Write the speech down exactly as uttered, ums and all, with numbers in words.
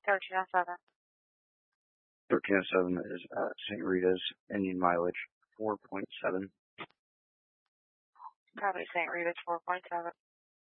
thirteen oh seven. thirteen oh seven is uh, Saint Rita's, Indian mileage four point seven. Probably Saint Rita's four point seven.